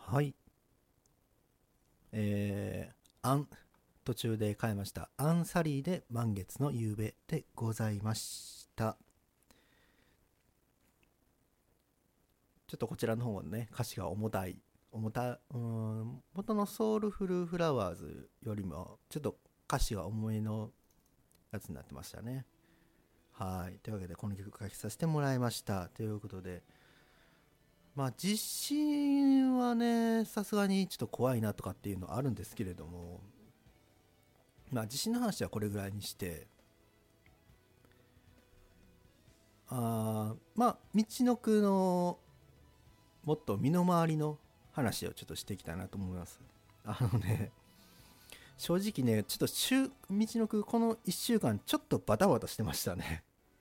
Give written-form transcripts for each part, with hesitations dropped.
はい。えー、アン、途中で変えました。アンサリーで満月の夕べでございました。ちょっとこちらの方はね、歌詞が重たい。元のソウルフルフラワーズよりも、ちょっと歌詞が重めのやつになってましたね。はい。というわけで、この曲書きさせてもらいました。ということで、まあ、実信はね、さすがにちょっと怖いなとかっていうのはあるんですけれども、まあ、地震の話はこれぐらいにして、まあ、道のくのもっと身の回りの話をちょっとしていきたいなと思います。正直ね、ちょっと道のくこの1週間ちょっとバタバタしてましたね。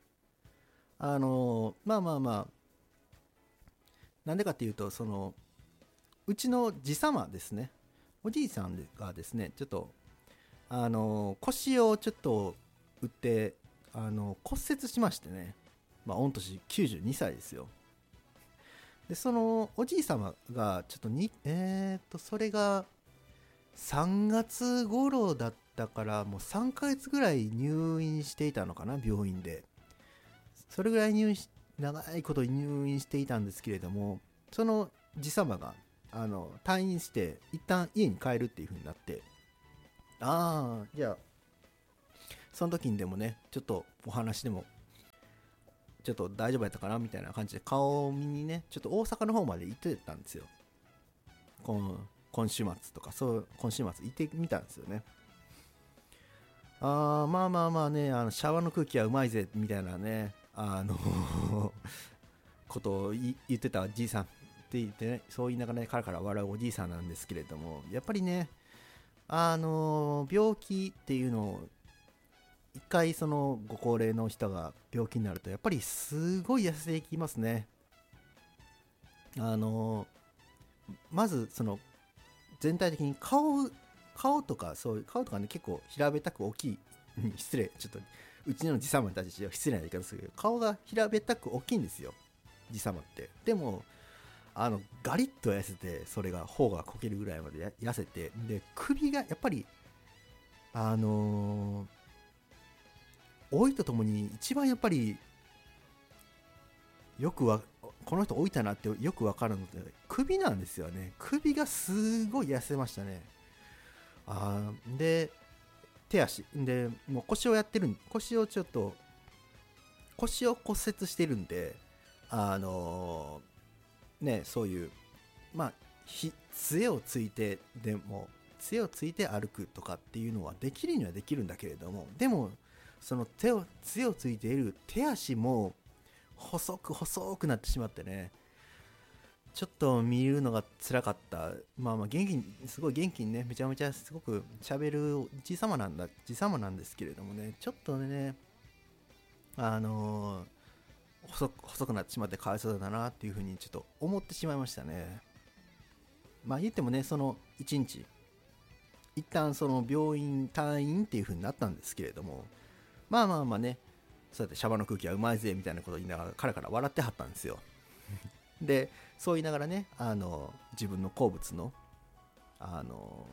まあまあまあ、なんでかっていうと、うちのじさまですね。おじいさんがですね、ちょっと、腰をちょっと打って、骨折しましてね。まあ、御年92歳ですよ。で、そのおじい様がちょっとそれが3月頃だったから、もう3ヶ月ぐらい入院していたのかな、病院で。それぐらい長いこと入院していたんですけれども、そのじさまが退院して一旦家に帰るっていう風になって、じゃあその時にでもね、ちょっとお話でもちょっと大丈夫やったかなみたいな感じで顔を見にね、ちょっと大阪の方まで行ってたんですよ。今週末とか、今週末行ってみたんですよね。まあまあまあね、シャワーの空気はうまいぜみたいなね、ことを言ってたじいさんって言ってね、そう言いながらね、カラカラ笑うおじいさんなんですけれども、やっぱりね、病気っていうのを一回そのご高齢の人が病気になるとやっぱりすごい痩せていきますね。あのまず全体的に顔とか、そういう顔とかね、結構平べったく大きい失礼、ちょっとうちのじさまたちは失礼な言い方するけど、顔が平べったく大きいんですよ、じさまって。でもガリッと痩せて、それが頬がこけるぐらいまで痩せて、で首がやっぱりあのー老いとともに一番やっぱりよくわこの人老いたなってよくわかるので首なんですよね。首がすごい痩せましたね。で手足でもう腰をちょっと腰を骨折してるんで、あのね、そういう、まあ杖をついてでも杖をついて歩くとかっていうのはできるにはできるんだけれども、でもその杖をついている手足も細く細くなってしまってね、ちょっと見るのが辛かった。まあまあすごい元気にね、めちゃめちゃすごく喋るじさまなんですけれどもね、ちょっとね、あのー細くなってしまってかわいそうだなっていうふうにちょっと思ってしまいましたね。まあ言ってもね、その1日、一旦その病院退院っていうふうになったんですけれども、まあまあまあね、そうやってシャバの空気はうまいぜみたいなことを言いながらカラカラ笑ってはったんですよ。で、そう言いながらね、自分の好物の、あの、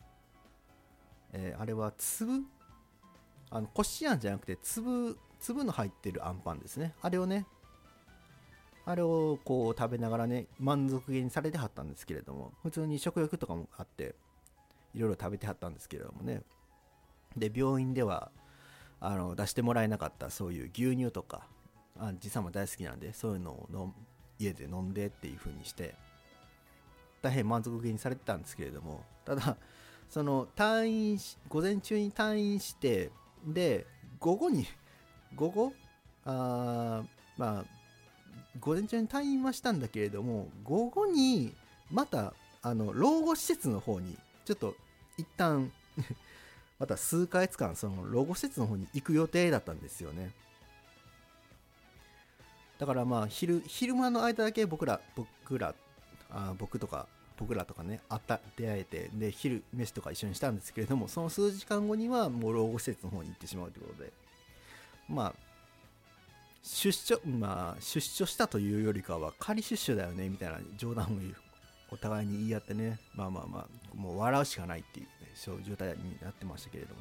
あれはこしあんじゃなくて粒の入ってるあんパンですね。あれをこう食べながらね、満足げにされてはったんですけれども、普通に食欲とかもあって、いろいろ食べてはったんですけれどもね。で、病院では、出してもらえなかったそういう牛乳とか、じさんも大好きなんで、そういうのを家で飲んでっていう風にして、大変満足げにされてたんですけれども、ただ、午前中に退院して、で、午後に、午後まあ、午前中に退院はしたんだけれども、午後に、また、老後施設の方に、ちょっと、一旦また数ヶ月間、その老後施設の方に行く予定だったんですよね。だからまあ、昼間の間だけ僕とか、僕らとかね、出会えて、で、昼飯とか一緒にしたんですけれども、その数時間後にはもう老後施設の方に行ってしまうということで、まあ、出所したというよりかは仮出所だよねみたいな冗談をお互いに言い合ってね、まあまあまあもう笑うしかないっていう、ね、そういう状態になってましたけれども、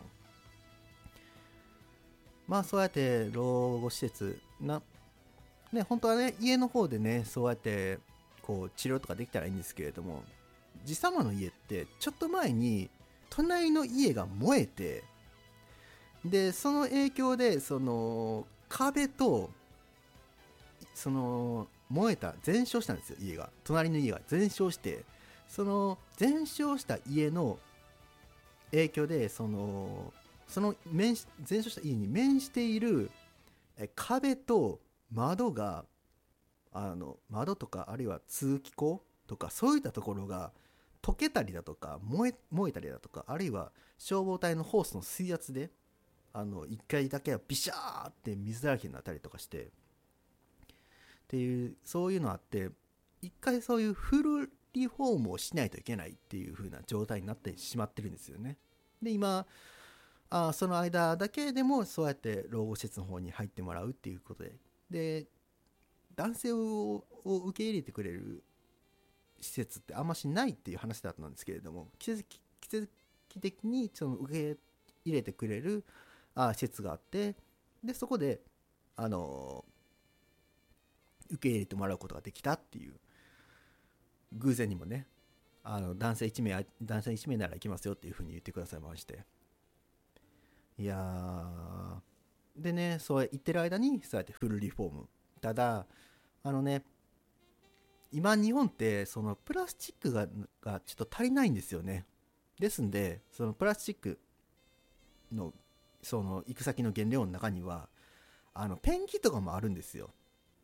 まあそうやって老後施設ね、本当はね家の方でねそうやってこう治療とかできたらいいんですけれども、爺様の家ってちょっと前に隣の家が燃えて、でその影響でその壁とその燃えた全焼したんですよ。家が隣の家が全焼して、その全焼した家の影響でその全焼した家に面している壁と窓が窓とかあるいは通気口とかそういったところが溶けたりだとか燃えたりだとか、あるいは消防隊のホースの水圧で1回だけはビシャーって水だらけになったりとかしてっていう、そういうのあって、一回そういうフルリフォームをしないといけないっていう風な状態になってしまってるんですよね。で今その間だけでもそうやって老後施設の方に入ってもらうっていうことで男性を受け入れてくれる施設ってあんましないっていう話だったんですけれども、奇跡的にその受け入れてくれる施設があって、でそこで受け入れてもらうことができたっていう、偶然にもね男性1名なら行きますよっていうふうに言ってくださいまして、いやーでね、そう言ってる間にそうやってフルリフォーム、ただ今日本ってそのプラスチックがちょっと足りないんですよね。ですんでそのプラスチックのその行く先の原料の中にはペンキとかもあるんですよ。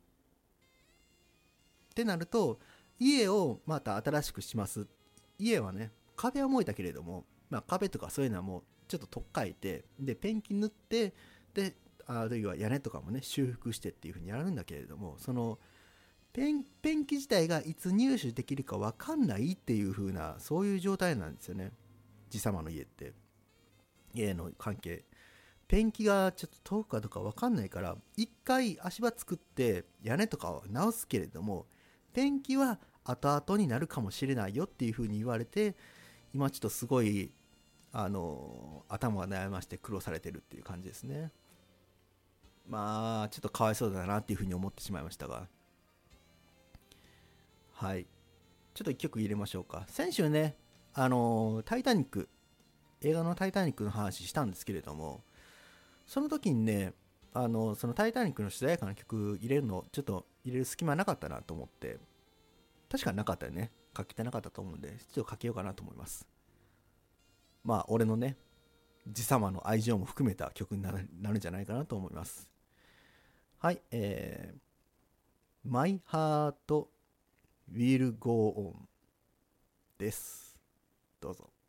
ってなると家をまた新しくします。家はね壁は燃えたけれども、まあ、壁とかそういうのはもうちょっと取っ替えて、でペンキ塗って、であるいは屋根とかもね修復してっていう風にやるんだけれども、そのペンキ自体がいつ入手できるか分かんないっていう風な、そういう状態なんですよね。爺様の家って、家の関係ペンキがちょっと遠くかどうか分かんないから、一回足場作って屋根とかを直すけれども、ペンキは後々になるかもしれないよっていう風に言われて、今ちょっとすごい頭が悩まして苦労されてるっていう感じですね。まあちょっとかわいそうだなっていう風に思ってしまいましたが、はい、ちょっと一曲入れましょうか。先週ねタイタニック、映画のタイタニックの話したんですけれども、その時にねそのタイタニックの主題歌の曲入れるのちょっと入れる隙間なかったなと思って、確かになかったよね、書けてなかったと思うんでちょっと書けようかなと思います。まあ俺のね爺様の愛情も含めた曲になるんじゃないかなと思います。はい、My Heart Will Go On です。どうぞ。